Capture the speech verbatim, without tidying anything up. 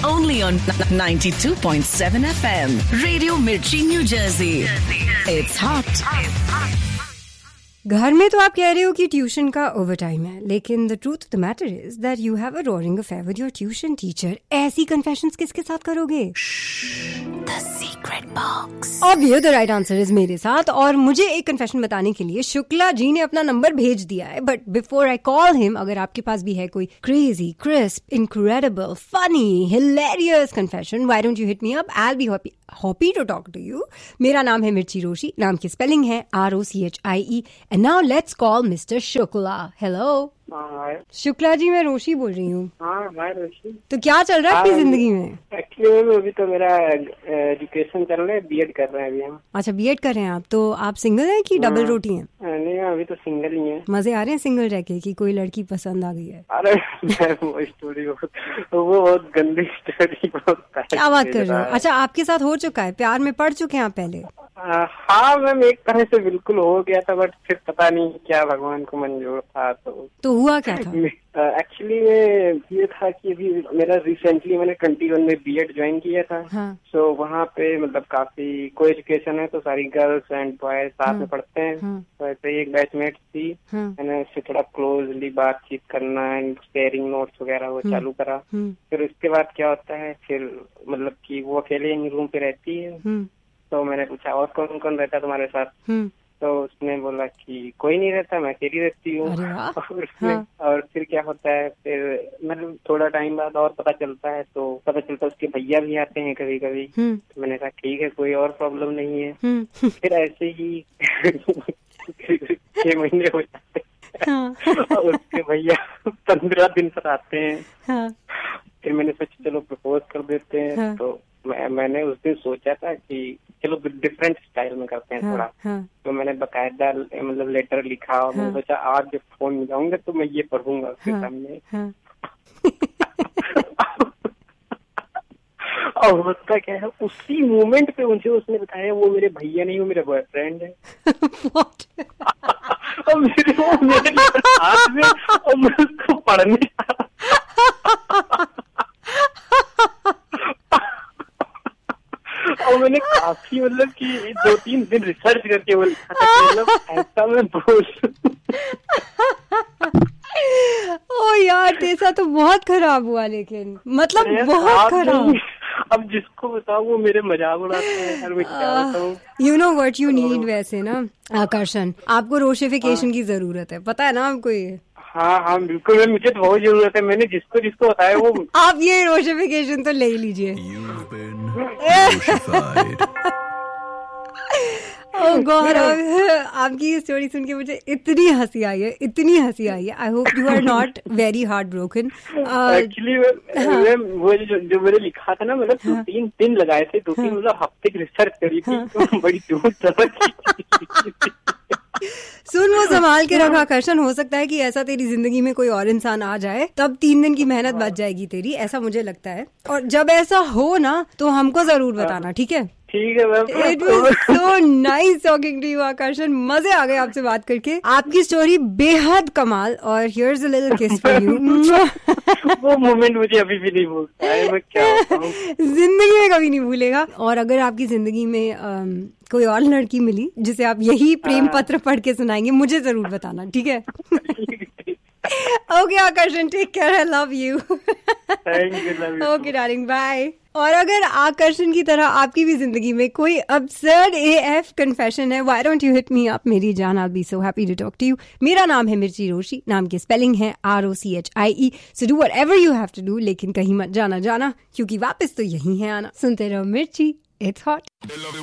only on ninety-two point seven F M. Radio Mirchi, New Jersey. It's hot. घर में तो आप कह रहे हो कि ट्यूशन का ओवर टाइम है, लेकिन the truth of the matter is that you have a roaring affair with your tuition teacher. ऐसी कन्फेशंस किसके साथ करोगे? The secret box. Obvious the right answer is मेरे साथ. और मुझे एक कन्फेशन बताने के लिए शुक्ला जी ने अपना नंबर भेज दिया है. But before I call him, अगर आपके पास भी है कोई crazy, crisp, incredible, funny, hilarious confession, why don't you hit me up? I will be happy happy to talk to you. मेरा नाम है मिर्ची रोशी. नाम की स्पेलिंग है R O C H I E. And now let's call mister Shukla. Hello Shukla ji, मैं रोशी बोल रही हूँ. हाँ, हाय रोशी. तो क्या चल रहा है आपकी जिंदगी में? एक्चुअली अभी तो मेरा एजुकेशन चल रहा है, बीएड कर रहे हैं अभी हम. अच्छा, बीएड कर रहे हैं आप. तो आप सिंगल हैं कि डबल रोटी हैं? नहीं, अभी तो सिंगल ही है. मजे आ रहे हैं सिंगल रह के कि कोई लड़की पसंद आ गई है? अरे वो स्टोरी वो बहुत गंदी स्टोरी. क्या बात कर रहे हो? अच्छा, आपके साथ हो चुका है? प्यार में पड़ चुके हैं आप पहले? हाँ मैम, एक तरह से बिल्कुल हो गया था, बट फिर पता नहीं क्या भगवान को मंजूर था. तो तो हुआ क्या था? एक्चुअली में ये था कि अभी मेरा रिसेंटली मैंने ट्वेंटी वन में बीएड ज्वाइन किया था. हाँ. सो वहाँ पे मतलब काफी को एजुकेशन है, तो सारी गर्ल्स एंड बॉयज साथ में पढ़ते हैं. हाँ. तो ऐसे ही एक बैचमेट थी. हाँ. मैंने उससे थोड़ा क्लोजली बातचीत करना एंड शेयरिंग नोट्स वगैरह वो हाँ. चालू करा. हाँ. फिर उसके बाद क्या होता है, फिर मतलब कि वो अकेले ही रूम पे रहती है. हाँ. तो मैंने पूछा और कौन कौन रहता है तुम्हारे साथ? हाँ. तो उसने बोला कि कोई नहीं रहता, मैं अकेली रहती हूँ. और, हाँ. और फिर क्या होता है, फिर मतलब थोड़ा टाइम बाद और पता चलता है, तो पता चलता है उसके भैया भी आते हैं कभी कभी. तो मैंने कहा ठीक है, कोई और प्रॉब्लम नहीं है. फिर ऐसे ही छह महीने हो जाते हैं और उसके भैया पंद्रह दिन पर आते हैं. फिर मैंने सोचा चलो प्रपोज कर देते हैं. तो मैं, मैंने उस दिन सोचा था कि चलो डिफरेंट स्टाइल में करते हैं थोड़ा. हाँ. तो मैंने बकायदा मतलब लेटर लिखा और हाँ. मैंने सोचा आज जब फोन मिलाऊंगा तो मैं ये पढ़ूंगा उसके हाँ. सामने. हाँ. और होता क्या है, उसी मोमेंट पे मुझे उसने बताया वो मेरे भैया नहीं, वो मेरे बॉयफ्रेंड है. और मेरे वो मेरे हाथ में और मैं उसको पढ़ने और मैंने काफी मतलब कि दो तीन दिन रिसर्च करके वो लिखा था कि मतलब ऐसा मैं बोल. ओ यार, तेरा तो बहुत खराब हुआ. लेकिन मतलब बहुत खराब. अब जिसको बताओ वो मेरे मजाक उड़ाते हैं. यार मैं क्या बताऊं. You know what you need वैसे ना आकर्षण, आपको रोशिफिकेशन की जरूरत है. पता है ना आपको ये? हाँ हाँ बिल्कुल, मुझे तो बहुत जरूरत है. मैंने जिसको जिसको बताया वो आप ये रोशिफिकेशन तो ले ही लीजिए. ओह गॉड, आपकी ये स्टोरी सुन के मुझे इतनी हंसी आई है, इतनी हंसी आई है. I hope you are not very heart broken. Actually वो जो, जो मैंने लिखा था ना, मतलब दो तीन दिन लगाए थे, दो तीन मतलब हफ्ते की रिसर्च करी थी. तो बड़ी दूर तक सुन, वो संभाल के रखा आकर्षण. हो सकता है कि ऐसा तेरी जिंदगी में कोई और इंसान आ जाए, तब तीन दिन की मेहनत बच जाएगी तेरी, ऐसा मुझे लगता है. और जब ऐसा हो ना तो हमको जरूर बताना, ठीक है? ठीक है ma'am. It was so nice talking to you आकर्षण. मजे आ गए आपसे बात करके. आपकी स्टोरी बेहद कमाल. और हियर्स अ लिटिल किस फॉर यू. वो मोमेंट मुझे अभी भी नहीं भूलता है. मैं क्या बताऊं, जिंदगी में कभी नहीं भूलेगा. और अगर आपकी जिंदगी में आम, कोई और लड़की मिली जिसे आप यही प्रेम पत्र पढ़ के सुनाएंगे, मुझे जरूर बताना, ठीक है? ओके आकर्षण, take care. I love you. Okay darling, bye. और अगर आकर्षण की तरह आपकी भी जिंदगी में कोई अब्सर्ड एएफ कन्फेशन है, why don't you hit me up मेरी जान. I will be so happy to talk to you. मेरा नाम है मिर्ची रोशी. नाम की स्पेलिंग है R O C H I E. So do whatever you have to do, लेकिन कहीं मत जाना जाना, क्योंकि वापस तो यही है आना. सुनते रहो मिर्ची. It's hot.